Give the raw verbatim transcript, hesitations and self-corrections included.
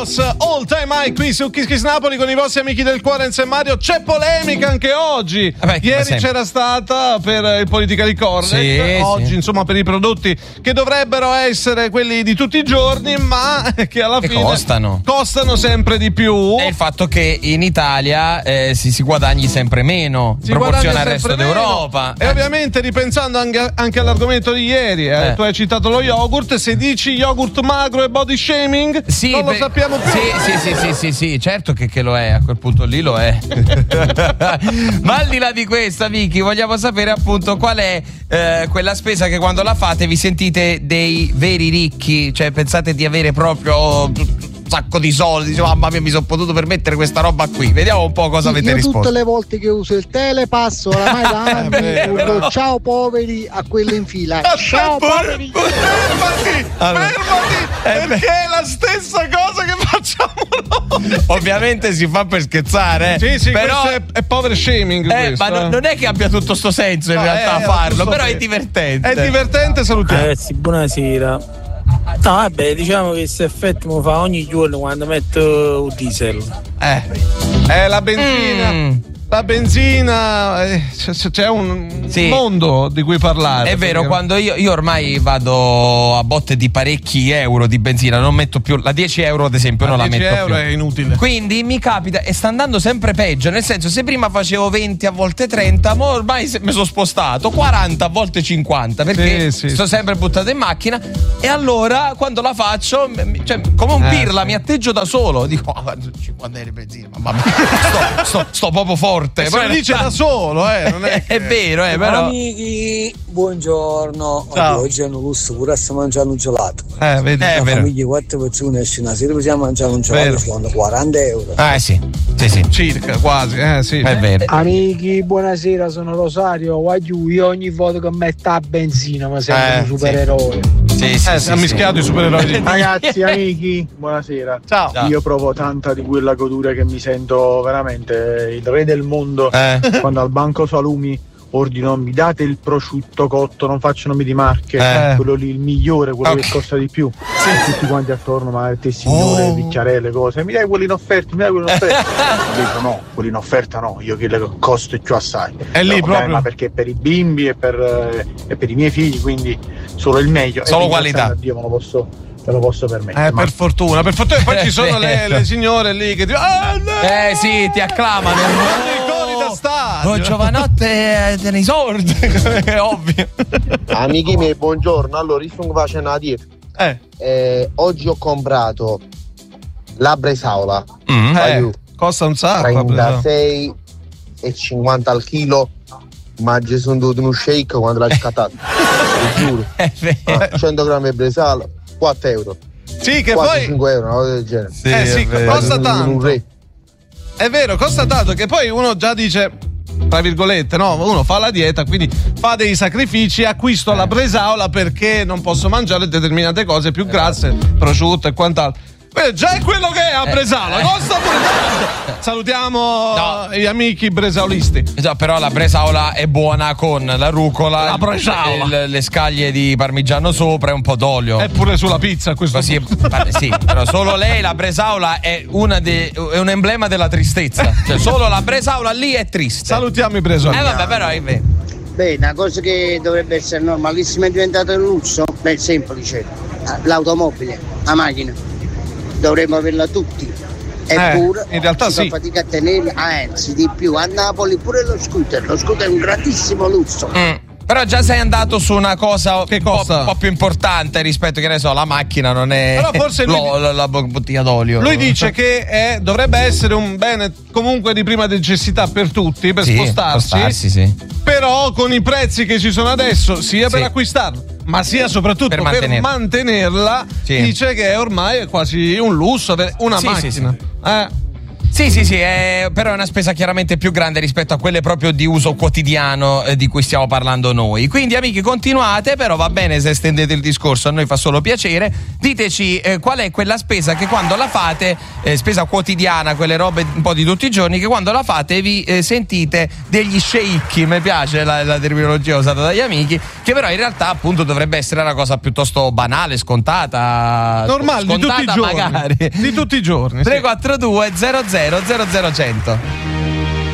Boss, All Time High qui su Kiss Kiss Napoli con i vostri amici del cuore Enzo e Mario. C'è polemica anche oggi. Vabbè, ieri c'era stata per il Politically Correct, sì, oggi sì. insomma per i prodotti che dovrebbero essere quelli di tutti i giorni, ma che alla che fine costano costano sempre di più. E il fatto che in Italia eh, si, si guadagni sempre meno si in proporzione al sempre resto meno. d'Europa. E eh. ovviamente ripensando anche, anche all'argomento di ieri, eh, Eh. tu hai citato lo yogurt, se dici yogurt magro e body shaming, Sì, non lo beh, sappiamo più. Sì, sì, sì, sì, sì, sì, certo che, che lo è, a quel punto lì lo è. Ma al di là di questo, Vicky, vogliamo sapere appunto qual è eh, quella spesa che quando la fate vi sentite dei veri ricchi, cioè pensate di avere proprio un sacco di soldi, dice, mamma mia, mi sono potuto permettere questa roba qui. Vediamo un po' cosa avete Io risposto. tutte le volte che uso il telepasso oramai da anni urlo ciao poveri a quello in fila. Ciao poveri. Fermati, Allora. fermati, perché è la stessa cosa che facciamo noi. Ovviamente si fa per scherzare, eh. Sì, sì, però questo è, è power shaming. eh, questo, ma non, eh. non è che abbia tutto sto senso in No, realtà eh, farlo, giusto però per- è divertente. È divertente, salutiamo. Ragazzi, buonasera. No, vabbè, diciamo che questo effetto mi fa ogni giorno quando metto il diesel. Eh, è la benzina. Mm. La benzina, eh, c'è, c'è un Sì. mondo di cui parlare. È vero, perché- quando io, io ormai vado a botte di parecchi euro di benzina, non metto più la dieci euro ad esempio, non la dieci metto euro più. è inutile. Quindi mi capita e sta andando sempre peggio, nel senso se prima facevo venti a volte trenta, mo ormai se- mi sono spostato quaranta a volte cinquanta perché Sì, sì, sto sì. sempre buttato in macchina e allora quando la faccio, mi- cioè, come un Eh, pirla, sì. mi atteggio da solo, dico oh, guarda, cinquanta euro di benzina, mamma mia, sto, sto, sto proprio forte. E se lo dice da solo, eh, non è, È vero, eh, però Amici, buongiorno. Ciao. Oggi hanno gusto pure a mangiare un gelato. Eh, vedi. Eh, è La vero. famiglia quattro persone esce una sera possiamo mangiare un Vero. gelato, ci vanno quaranta euro. Ah, sì, sì, sì, Circa, quasi, eh, sì. è vero. Amici, buonasera, sono Rosario. Guagliù, io ogni volta che metto a benzina mi sembra Eh, un supereroe. Sì, sì, Eh, sì, ha sì. mischiato i supereroi di- Ragazzi, amici, buonasera. Ciao. Ciao. Io provo tanta di quella goduria che mi sento veramente il re del mondo Eh. quando al banco salumi ordino mi date il prosciutto cotto, non faccio nomi di marche, Eh. quello lì il migliore, quello Ok. che costa di più. E tutti quanti attorno, ma te signore, Oh. bicchiarelle, cose, mi dai quelli in offerta, mi dai quelli in offerta. Dico no, quelli in offerta no, io che le costo più assai. È lì Però, vabbè, proprio. ma perché per i bimbi e per, eh, e per i miei figli, quindi solo il meglio. Solo E qualità. ringraziando Dio me lo posso, me lo posso permettere. Eh, ma per fortuna, per fortuna. E poi ci sono le, Vero. le signore lì che dicono ah, no! Eh sì, ti acclamano. I cori da stadio. Oh, giovanotte eh, nei sordi, è ovvio. Amici miei, buongiorno. Allora, io sto facendo una dieta. Eh, Eh, oggi ho comprato la bresaola, Mm. eh, costa un sacco. la presa. trentasei e cinquanta al chilo, ma ci sono dovuto uno shake quando l'ho scattato. Ti giuro. È vero. Ah, cento grammi di bresaola, quattro euro. Sì, che quasi poi cinque euro, una cosa del genere. Sì, eh, sì, è vero. costa Un- un tanto. re. È vero, costa tanto che poi uno già dice, tra virgolette, no, uno fa la dieta, quindi fa dei sacrifici, acquisto la bresaola perché non posso mangiare determinate cose più grasse, prosciutto e quant'altro. Beh, già è quello che è a bresaola, costa pure tanto. Salutiamo No. gli amici bresaolisti. Già, però la bresaola è buona con la rucola, La bresaola. il- le scaglie di parmigiano sopra e un po' d'olio. È pure sulla pizza a questo Così, punto. vabbè, sì, però solo lei, la bresaola è, una de- è un emblema della tristezza. Cioè, solo la bresaola lì è triste. Salutiamo i bresaolisti. Eh vabbè, però è vero. Beh, una cosa che dovrebbe essere normalissima è diventata il lusso. Beh, semplice. L'automobile, la macchina. Dovremmo averla tutti. Eppure in realtà si sì. fa fatica a tenerla, anzi di più. A Napoli pure lo scooter. Lo scooter è un grandissimo lusso. Mm. Però già sei andato su una cosa Che un po', costa? un po' più importante rispetto, che ne so, la macchina non è Però forse lui- lo- la, la bottiglia d'olio. Lui dice che è- dovrebbe essere un bene comunque di prima necessità per tutti, per Sì, spostarsi, spostarsi, sì. però con i prezzi che ci sono adesso, sia per Sì. acquistarlo, ma sia soprattutto Per per, mantenerla. mantenerla, Sì. dice che ormai è quasi un lusso avere una Sì, macchina. sì, Eh. Sì, sì, sì, è, però è una spesa chiaramente più grande rispetto a quelle proprio di uso quotidiano eh, di cui stiamo parlando noi. Quindi amici, continuate, però va bene se estendete il discorso, a noi fa solo piacere. Diteci eh, qual è quella spesa che quando la fate, eh, spesa quotidiana, quelle robe un po' di tutti i giorni, che quando la fate vi eh, sentite degli sceicchi, mi piace la, la terminologia usata dagli amici, che però in realtà appunto dovrebbe essere una cosa piuttosto banale, scontata, normale, scontata di tutti i giorni, magari. di tutti i giorni. tre quattro due zero zero zero zero zero zero